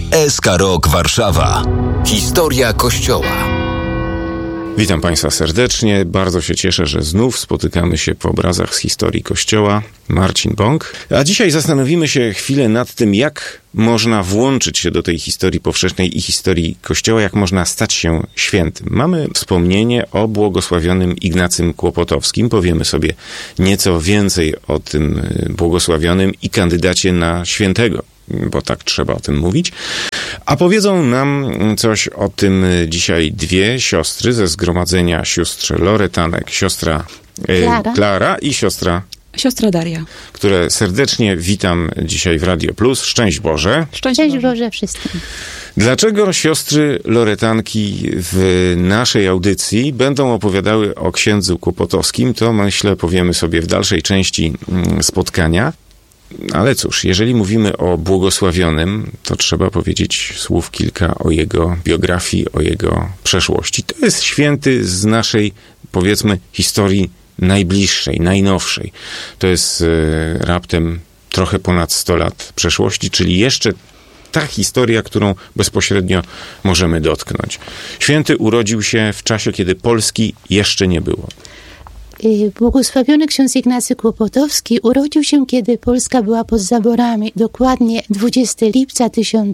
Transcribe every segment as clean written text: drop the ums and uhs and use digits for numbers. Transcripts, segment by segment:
SK Rok Warszawa. Historia Kościoła. Witam Państwa serdecznie. Bardzo się cieszę, że znów spotykamy się po obrazach z historii Kościoła. Marcin Bąk. A dzisiaj zastanowimy się chwilę nad tym, jak można włączyć się do tej historii powszechnej i historii Kościoła, jak można stać się świętym. Mamy wspomnienie o błogosławionym Ignacym Kłopotowskim. Powiemy sobie nieco więcej o tym błogosławionym i kandydacie na świętego, bo tak trzeba o tym mówić. A powiedzą nam coś o tym dzisiaj dwie siostry ze zgromadzenia sióstr Loretanek, siostra Klara i siostra Daria, które serdecznie witam dzisiaj w Radio Plus. Szczęść Boże. Szczęść Boże wszystkim. Dlaczego siostry Loretanki w naszej audycji będą opowiadały o księdzu Kłopotowskim, to myślę powiemy sobie w dalszej części spotkania. Ale cóż, jeżeli mówimy o błogosławionym, to trzeba powiedzieć słów kilka o jego biografii, o jego przeszłości. To jest święty z naszej, powiedzmy, historii najbliższej, najnowszej. To jest raptem trochę ponad 100 lat przeszłości, czyli jeszcze ta historia, którą bezpośrednio możemy dotknąć. Święty urodził się w czasie, kiedy Polski jeszcze nie było. Błogosławiony ksiądz Ignacy Kłopotowski urodził się, kiedy Polska była pod zaborami. Dokładnie 20 lipca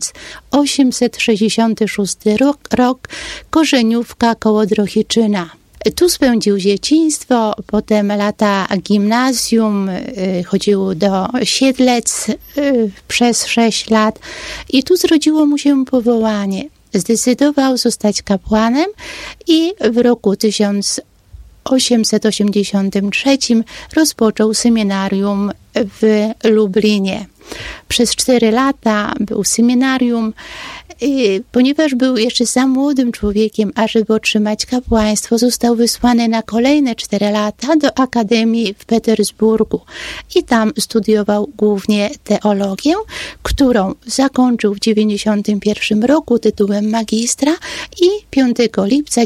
1866 rok, Korzeniówka koło Drohiczyna. Tu spędził dzieciństwo, potem lata gimnazjum, chodził do Siedlec przez 6 lat i tu zrodziło mu się powołanie. Zdecydował zostać kapłanem i w roku 1883 rozpoczął seminarium w Lublinie. Przez 4 lata był w seminarium, ponieważ był jeszcze za młodym człowiekiem, ażeby otrzymać kapłaństwo, został wysłany na kolejne 4 lata do Akademii w Petersburgu i tam studiował głównie teologię, którą zakończył w 1991 roku tytułem magistra i 5 lipca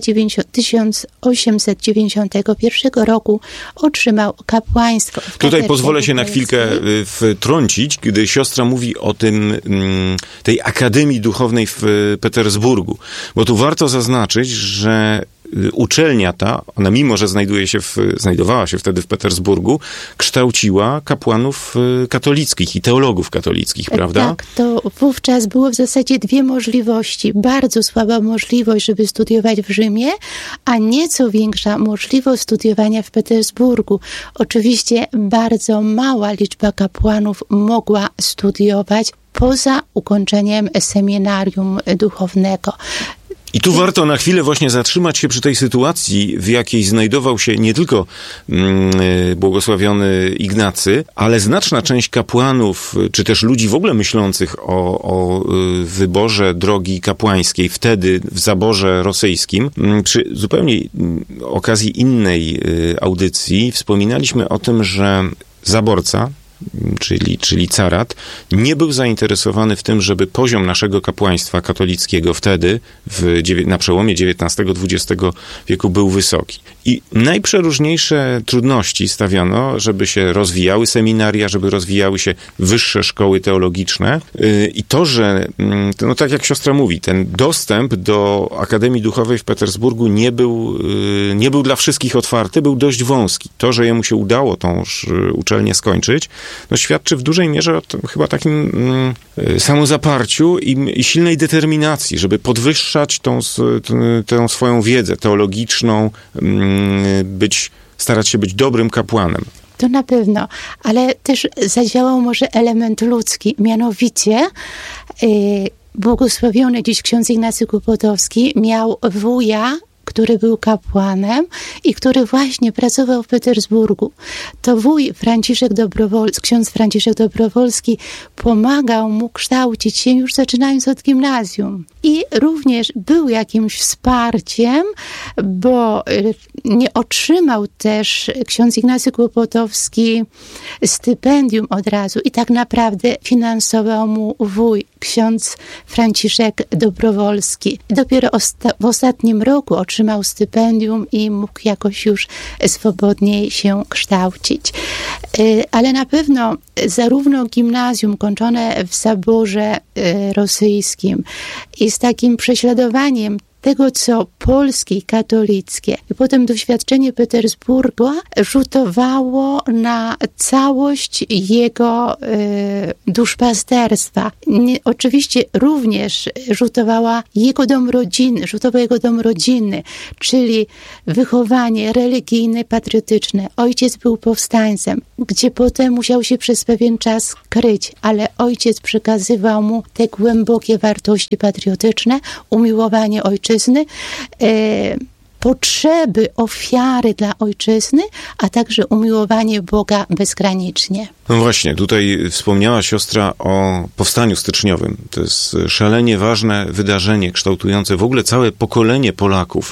1891 roku otrzymał kapłaństwo. Tutaj pozwolę się na chwilkę wtrącić, gdy siostra mówi o tej Akademii Duchownej w Petersburgu. Bo tu warto zaznaczyć, że uczelnia ta, ona mimo, że znajdowała się wtedy w Petersburgu, kształciła kapłanów katolickich i teologów katolickich, prawda? Tak, to wówczas było w zasadzie 2 możliwości. Bardzo słaba możliwość, żeby studiować w Rzymie, a nieco większa możliwość studiowania w Petersburgu. Oczywiście bardzo mała liczba kapłanów mogła studiować poza ukończeniem seminarium duchownego. I tu warto na chwilę właśnie zatrzymać się przy tej sytuacji, w jakiej znajdował się nie tylko błogosławiony Ignacy, ale znaczna część kapłanów, czy też ludzi w ogóle myślących o wyborze drogi kapłańskiej wtedy w zaborze rosyjskim. Przy zupełnie okazji innej audycji wspominaliśmy o tym, że zaborca, czyli carat, nie był zainteresowany w tym, żeby poziom naszego kapłaństwa katolickiego wtedy, na przełomie XIX-XX wieku, był wysoki. I najprzeróżniejsze trudności stawiano, żeby się rozwijały seminaria, żeby rozwijały się wyższe szkoły teologiczne. I to, że, no tak jak siostra mówi, ten dostęp do Akademii Duchowej w Petersburgu nie był dla wszystkich otwarty, był dość wąski. To, że jemu się udało tą uczelnię skończyć, no świadczy w dużej mierze o chyba takim samozaparciu i silnej determinacji, żeby podwyższać tę swoją wiedzę teologiczną, starać się być dobrym kapłanem. To na pewno, ale też zadziałał może element ludzki, mianowicie błogosławiony dziś ksiądz Ignacy Kłopotowski miał wuja, który był kapłanem i który właśnie pracował w Petersburgu. To wuj ksiądz Franciszek Dobrowolski pomagał mu kształcić się już zaczynając od gimnazjum. I również był jakimś wsparciem, bo nie otrzymał też ksiądz Ignacy Kłopotowski stypendium od razu i tak naprawdę finansował mu wuj, ksiądz Franciszek Dobrowolski. Dopiero w ostatnim roku otrzymał otrzymał stypendium i mógł jakoś już swobodniej się kształcić. Ale na pewno zarówno gimnazjum kończone w zaborze rosyjskim i z takim prześladowaniem tego, co polskie i katolickie, i potem doświadczenie Petersburga rzutowało na całość jego duszpasterstwa. Oczywiście również rzutował jego dom rodzinny, czyli wychowanie religijne, patriotyczne. Ojciec był powstańcem, gdzie potem musiał się przez pewien czas kryć, ale ojciec przekazywał mu te głębokie wartości patriotyczne, umiłowanie ojczyzny, potrzeby, ofiary dla ojczyzny, a także umiłowanie Boga bezgranicznie. No właśnie, tutaj wspomniała siostra o powstaniu styczniowym. To jest szalenie ważne wydarzenie kształtujące w ogóle całe pokolenie Polaków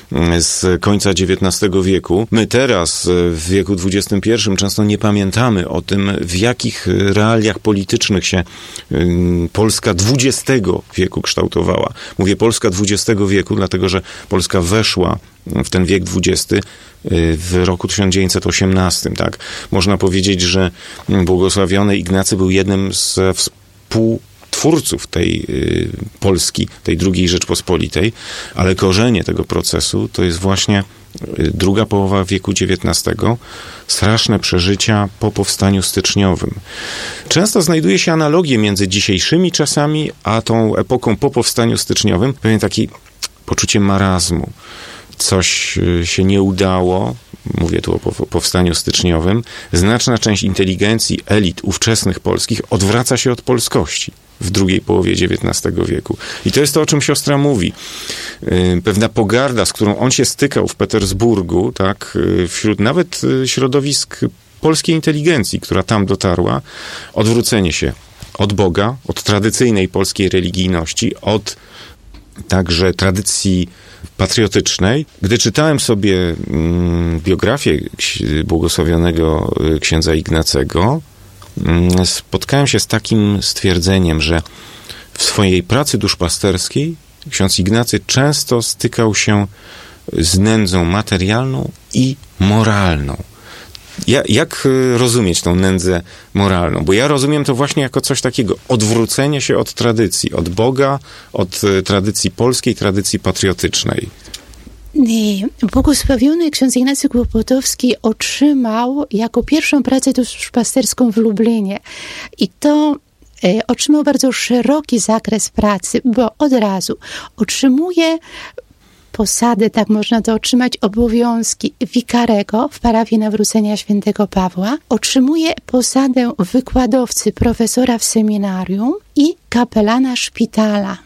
z końca XIX wieku. My teraz w wieku XXI często nie pamiętamy o tym, w jakich realiach politycznych się Polska XX wieku kształtowała. Mówię Polska XX wieku, dlatego że Polska weszła w ten wiek XX w roku 1918, tak? Można powiedzieć, że błogosławiony Ignacy był jednym z współtwórców tej Polski, tej II Rzeczpospolitej, ale korzenie tego procesu to jest właśnie druga połowa wieku XIX, straszne przeżycia po powstaniu styczniowym. Często znajduje się analogie między dzisiejszymi czasami, a tą epoką po powstaniu styczniowym, pewien taki poczucie marazmu. Coś się nie udało, mówię tu o powstaniu styczniowym, znaczna część inteligencji, elit ówczesnych polskich odwraca się od polskości w drugiej połowie XIX wieku. I to jest to, o czym siostra mówi. Pewna pogarda, z którą on się stykał w Petersburgu, tak, wśród nawet środowisk polskiej inteligencji, która tam dotarła, odwrócenie się od Boga, od tradycyjnej polskiej religijności, od także tradycji patriotycznej. Gdy czytałem sobie biografię błogosławionego księdza Ignacego, spotkałem się z takim stwierdzeniem, że w swojej pracy duszpasterskiej ksiądz Ignacy często stykał się z nędzą materialną i moralną. Jak rozumieć tą nędzę moralną? Bo ja rozumiem to właśnie jako coś takiego, odwrócenie się od tradycji, od Boga, od tradycji polskiej, tradycji patriotycznej. Błogosławiony ksiądz Ignacy Kłopotowski otrzymał jako pierwszą pracę duszpasterską w Lublinie. I to otrzymał bardzo szeroki zakres pracy, bo od razu otrzymuje posadę, tak można to otrzymać, obowiązki wikarego w parafii Nawrócenia Świętego Pawła, otrzymuje posadę wykładowcy, profesora w seminarium i kapelana szpitala.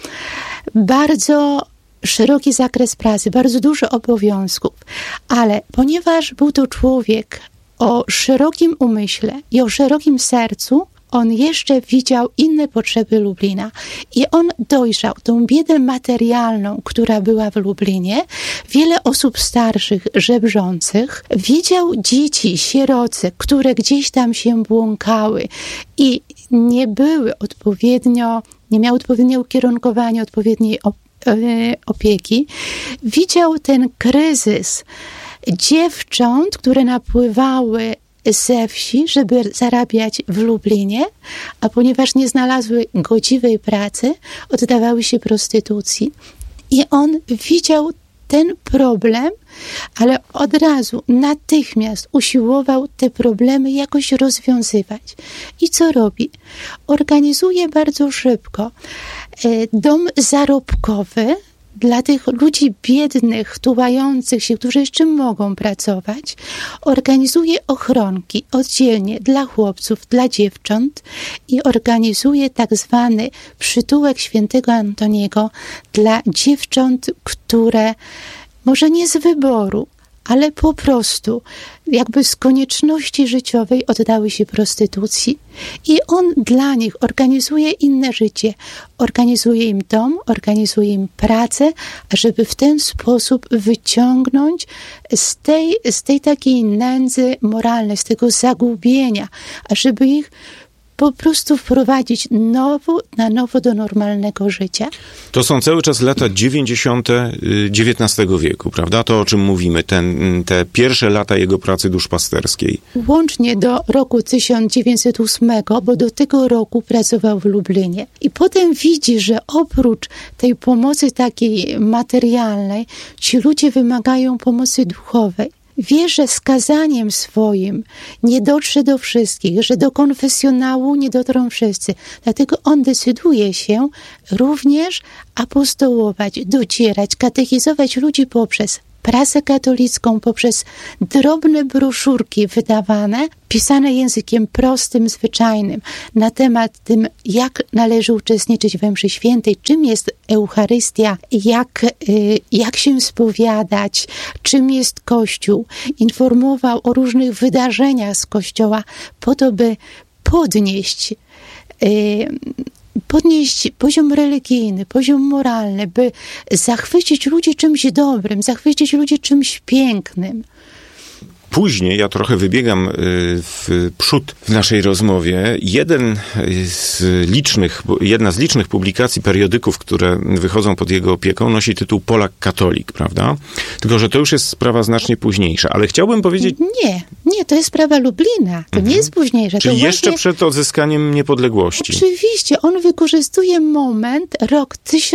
Bardzo szeroki zakres pracy, bardzo dużo obowiązków, ale ponieważ był to człowiek o szerokim umyśle i o szerokim sercu, on jeszcze widział inne potrzeby Lublina i on dojrzał tą biedę materialną, która była w Lublinie. Wiele osób starszych, żebrzących, widział dzieci, sieroce, które gdzieś tam się błąkały i nie były odpowiednio, nie miały odpowiedniego ukierunkowania, odpowiedniej opieki. Widział ten kryzys dziewcząt, które napływały ze wsi, żeby zarabiać w Lublinie, a ponieważ nie znalazły godziwej pracy, oddawały się prostytucji. I on widział ten problem, ale od razu, natychmiast usiłował te problemy jakoś rozwiązywać. I co robi? Organizuje bardzo szybko dom zarobkowy dla tych ludzi biednych, tułających się, którzy jeszcze mogą pracować. Organizuje ochronki oddzielnie dla chłopców, dla dziewcząt i organizuje tak zwany przytułek świętego Antoniego dla dziewcząt, które może nie z wyboru, ale po prostu jakby z konieczności życiowej oddały się prostytucji. I on dla nich organizuje inne życie. Organizuje im dom, organizuje im pracę, żeby w ten sposób wyciągnąć z tej takiej nędzy moralnej, z tego zagubienia, żeby ich po prostu wprowadzić na nowo do normalnego życia. To są cały czas lata 90. XIX wieku, prawda? To, o czym mówimy, te pierwsze lata jego pracy duszpasterskiej. Łącznie do roku 1908, bo do tego roku pracował w Lublinie. I potem widzi, że oprócz tej pomocy takiej materialnej, ci ludzie wymagają pomocy duchowej. Wie, że z kazaniem swoim nie dotrze do wszystkich, że do konfesjonału nie dotrą wszyscy. Dlatego on decyduje się również apostołować, docierać, katechizować ludzi poprzez prasę katolicką, poprzez drobne broszurki wydawane, pisane językiem prostym, zwyczajnym, na temat tym, jak należy uczestniczyć we mszy świętej, czym jest Eucharystia, jak się spowiadać, czym jest Kościół. Informował o różnych wydarzeniach z Kościoła, po to, by podnieść poziom religijny, poziom moralny, by zachwycić ludzi czymś dobrym, zachwycić ludzi czymś pięknym. Później, ja trochę wybiegam w przód w naszej rozmowie, jedna z licznych publikacji periodyków, które wychodzą pod jego opieką, nosi tytuł Polak Katolik, prawda? Tylko że to już jest sprawa znacznie późniejsza, ale chciałbym powiedzieć... Nie, to jest sprawa Lublina, to nie jest późniejsza. Czyli to jeszcze przed odzyskaniem niepodległości. Oczywiście, on wykorzystuje rok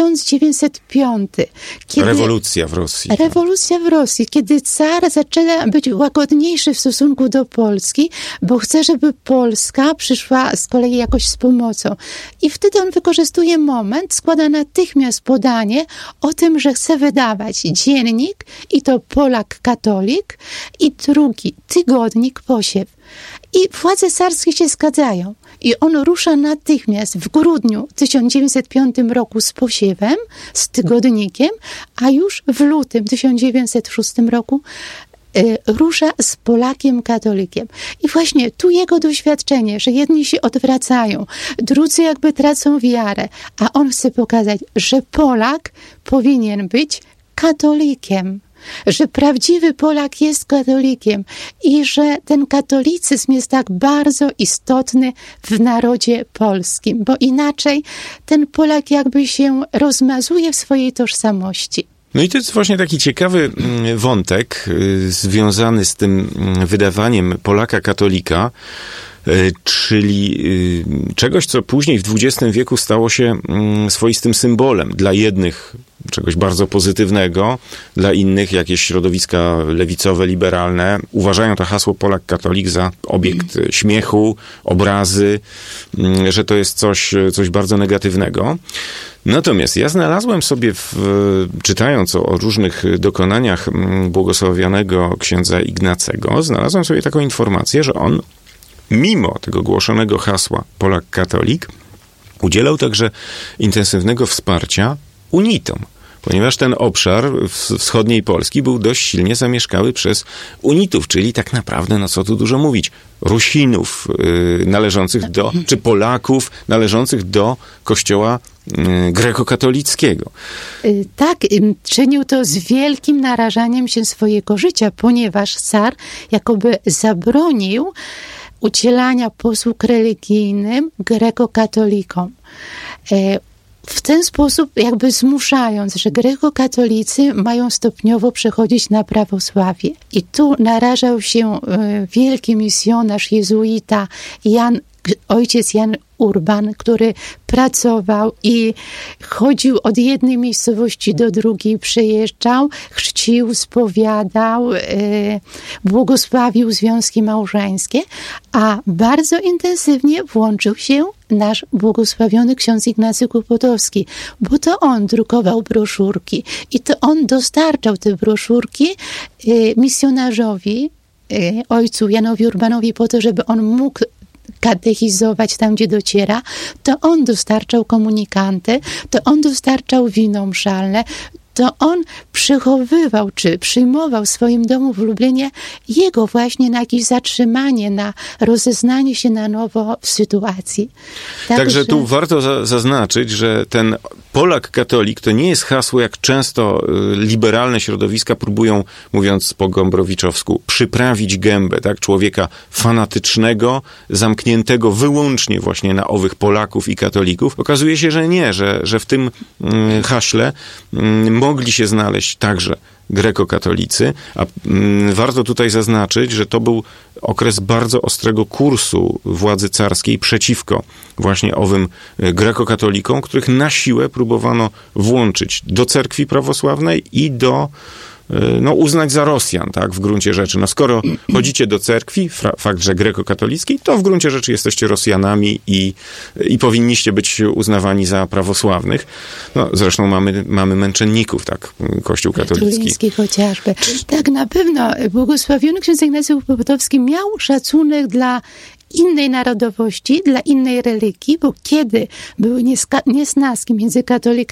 1905. Kiedy Rewolucja w Rosji. Rewolucja w Rosji, kiedy car zaczyna być łagodniejszy w stosunku do Polski, bo chce, żeby Polska przyszła z kolei jakoś z pomocą. I wtedy on wykorzystuje moment, składa natychmiast podanie o tym, że chce wydawać dziennik, i to Polak Katolik, i drugi tygodnik Posiew. I władze carskie się zgadzają. I on rusza natychmiast w grudniu 1905 roku z Posiewem, z tygodnikiem, a już w lutym 1906 roku rusza z Polakiem Katolikiem. I właśnie tu jego doświadczenie, że jedni się odwracają, drudzy jakby tracą wiarę, a on chce pokazać, że Polak powinien być katolikiem, że prawdziwy Polak jest katolikiem i że ten katolicyzm jest tak bardzo istotny w narodzie polskim, bo inaczej ten Polak jakby się rozmazuje w swojej tożsamości. No i to jest właśnie taki ciekawy wątek związany z tym wydawaniem Polaka Katolika, czyli czegoś, co później w XX wieku stało się swoistym symbolem. Dla jednych czegoś bardzo pozytywnego, dla innych jakieś środowiska lewicowe, liberalne uważają to hasło Polak Katolik za obiekt śmiechu, obrazy, że to jest coś bardzo negatywnego. Natomiast ja znalazłem sobie, czytając o różnych dokonaniach błogosławionego księdza Ignacego, znalazłem sobie taką informację, że on mimo tego głoszonego hasła Polak Katolik udzielał także intensywnego wsparcia unitom, ponieważ ten obszar wschodniej Polski był dość silnie zamieszkały przez unitów, czyli tak naprawdę, no co tu dużo mówić, Rusinów należących do, czy Polaków należących do kościoła grekokatolickiego. Tak, czynił to z wielkim narażaniem się swojego życia, ponieważ car jakoby zabronił udzielania posług religijnym grekokatolikom. W ten sposób jakby zmuszając, że grekokatolicy mają stopniowo przechodzić na prawosławie. I tu narażał się wielki misjonarz jezuita ojciec Jan Urban, który pracował i chodził od jednej miejscowości do drugiej, przejeżdżał, chrzcił, spowiadał, błogosławił związki małżeńskie, a bardzo intensywnie włączył się nasz błogosławiony ksiądz Ignacy Kłopotowski, bo to on drukował broszurki i to on dostarczał te broszurki misjonarzowi, ojcu Janowi Urbanowi, po to, żeby on mógł katechizować tam, gdzie dociera, to on dostarczał komunikaty, to on dostarczał wino mszalne, to on przechowywał, czy przyjmował w swoim domu w Lublinie jego właśnie na jakieś zatrzymanie, na rozeznanie się na nowo w sytuacji. Także tu warto zaznaczyć, że ten Polak katolik to nie jest hasło, jak często liberalne środowiska próbują, mówiąc po gombrowiczowsku, przyprawić gębę, tak? Człowieka fanatycznego, zamkniętego wyłącznie właśnie na owych Polaków i katolików. Okazuje się, że nie, że w tym haśle mogli się znaleźć także grekokatolicy, a warto tutaj zaznaczyć, że to był okres bardzo ostrego kursu władzy carskiej przeciwko właśnie owym grekokatolikom, których na siłę próbowano włączyć do cerkwi prawosławnej i uznać za Rosjan, tak, w gruncie rzeczy. No skoro chodzicie do cerkwi, fakt, że grekokatolickiej, to w gruncie rzeczy jesteście Rosjanami i powinniście być uznawani za prawosławnych. No, zresztą mamy męczenników, tak, Kościół katolicki. Tuliński chociażby. Tak, na pewno błogosławiony ksiądz Ignacy Kłopotowski miał szacunek dla innej narodowości, dla innej religii, bo kiedy były niesnaski między katolikami